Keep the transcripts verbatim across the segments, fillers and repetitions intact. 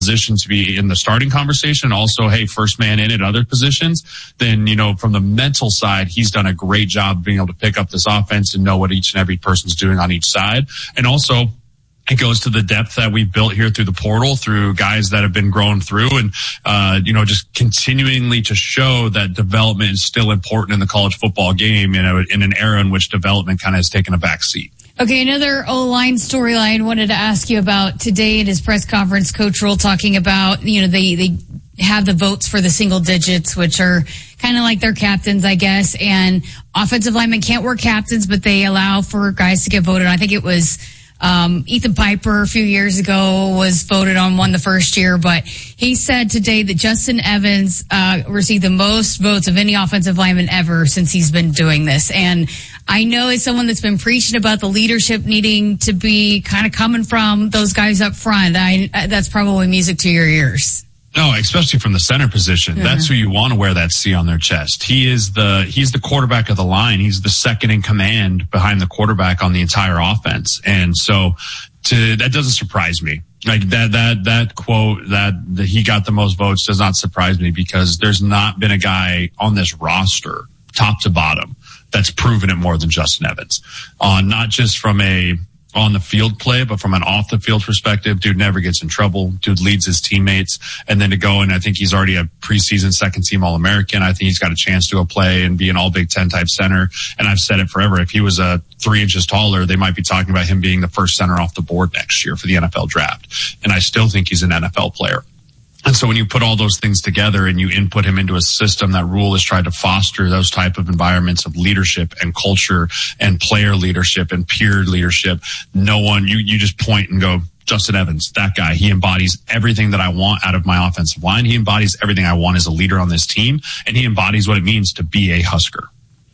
position to be in the starting conversation, also, hey, first man in at other positions, then, you know, from the mental side, he's done a great job of being able to pick up this offense and know what each and every person's doing on each side. And also, it goes to the depth that we've built here through the portal, through guys that have been grown through, and, uh, you know, just continuingly to show that development is still important in the college football game, you know, in an era in which development kind of has taken a back seat. Okay, another O-line storyline I wanted to ask you about today in his press conference. Coach Rhule talking about, you know, they, they have the votes for the single digits, which are kind of like their captains, I guess, and offensive linemen can't work captains, but they allow for guys to get voted on. I think it was um Ethan Piper a few years ago was voted on one the first year, but he said today that Justin Evans uh received the most votes of any offensive lineman ever since he's been doing this. And I know as someone that's been preaching about the leadership needing to be kind of coming from those guys up front, I that's probably music to your ears. No, especially from the center position. Mm-hmm. That's who you want to wear that C on their chest. He is the, he's the quarterback of the line. He's the second in command behind the quarterback on the entire offense. And so to, that doesn't surprise me. Like that, that, that quote that, that he got the most votes does not surprise me, because there's not been a guy on this roster, top to bottom, that's proven it more than Justin Evans. On, not just from a, on the field play, but from an off the field perspective, dude never gets in trouble. Dude leads his teammates. And then to go, and I think he's already a preseason second team All-American. I think he's got a chance to go play and be an all Big Ten type center. And I've said it forever. If he was a three inches taller, they might be talking about him being the first center off the board next year for the N F L draft. And I still think he's an N F L player. And so when you put all those things together and you input him into a system that Rhule has tried to foster those type of environments of leadership and culture and player leadership and peer leadership, no one, you, you just point and go, Justin Evans, that guy, he embodies everything that I want out of my offensive line. He embodies everything I want as a leader on this team, and he embodies what it means to be a Husker.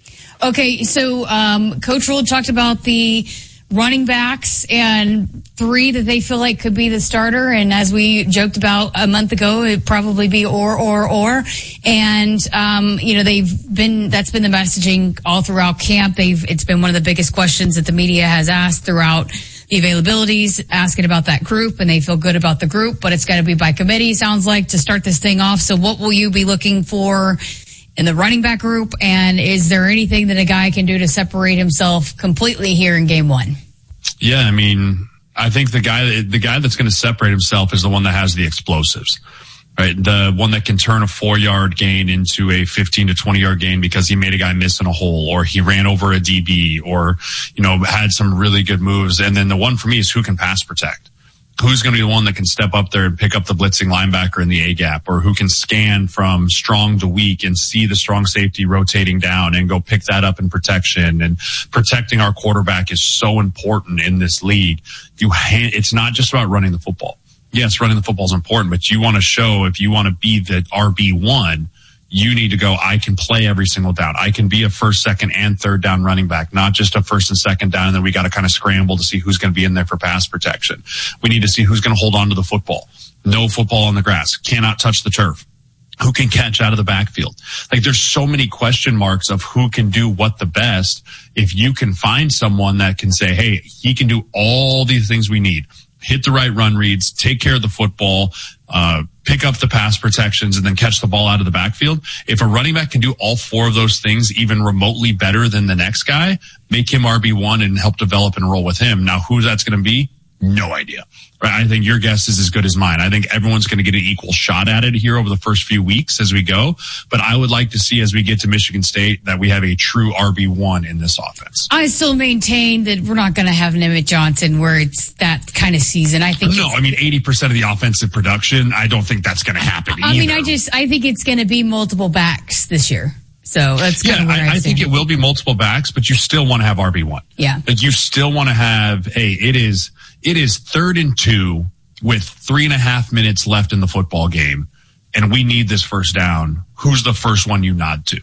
Okay, so um, Coach Rhule talked about the running backs and three that they feel like could be the starter. And as we joked about a month ago, it'd probably be or, or, or. And, um, you know, they've been, that's been the messaging all throughout camp. They've, it's been one of the biggest questions that the media has asked throughout the availabilities, asking about that group, and they feel good about the group, but it's got to be by committee, sounds like, to start this thing off. So what will you be looking for in the running back group? And is there anything that a guy can do to separate himself completely here in game one? Yeah, I mean, I think the guy, the guy that's going to separate himself is the one that has the explosives, right? The one that can turn a four yard gain into a fifteen to twenty yard gain because he made a guy miss in a hole, or he ran over a D B, or, you know, had some really good moves. And then the one for me is who can pass protect. Who's going to be the one that can step up there and pick up the blitzing linebacker in the A gap, or who can scan from strong to weak and see the strong safety rotating down and go pick that up in protection. And protecting our quarterback is so important in this league. You, ha- it's not just about running the football. Yes, running the football is important, but you want to show, if you want to be the R B one, you need to go, I can play every single down. I can be a first, second, and third down running back, not just a first and second down. And then we got to kind of scramble to see who's going to be in there for pass protection. We need to see who's going to hold on to the football. No football on the grass. Cannot touch the turf. Who can catch out of the backfield? Like, there's so many question marks of who can do what the best. If you can find someone that can say, hey, he can do all these things we need. Hit the right run reads, take care of the football, uh, pick up the pass protections, and then catch the ball out of the backfield. If a running back can do all four of those things even remotely better than the next guy, make him R B one and help develop and roll with him. Now, who that's going to be? No idea. Right? I think your guess is as good as mine. I think everyone's going to get an equal shot at it here over the first few weeks as we go. But I would like to see, as we get to Michigan State, that we have a true R B one in this offense. I still maintain that we're not going to have Nemeth Johnson where it's that kind of season. I think no. I mean, eighty percent of the offensive production. I don't think that's going to happen. I either. mean, I just I think it's going to be multiple backs this year. So that's kind yeah, of where I, I think it will be multiple backs, but you still want to have R B one. Yeah, like you still want to have. Hey, it is it is third and two with three and a half minutes left in the football game, and we need this first down. Who's the first one you nod to?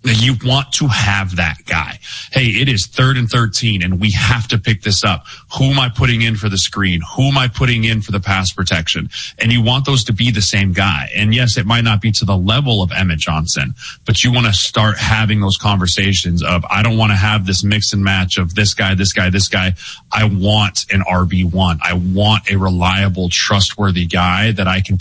You want to have that guy. Hey, it is third and thirteen and we have to pick this up. Who am I putting in for the screen? Who am I putting in for the pass protection? And you want those to be the same guy. And yes, it might not be to the level of Emmett Johnson, but you want to start having those conversations of, I don't want to have this mix and match of this guy, this guy, this guy. I want an R B one. I want a reliable, trustworthy guy that I can